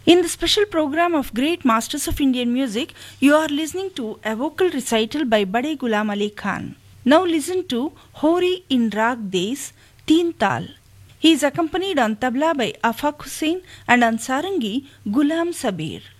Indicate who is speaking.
Speaker 1: In the special program of Great Masters of Indian Music, you are listening to a vocal recital by Bade Ghulam Ali Khan. Now listen to Hori in Rag Des, Teen Tal. He is accompanied on tabla by Afaq Hussain and on sarangi Ghulam Sabir.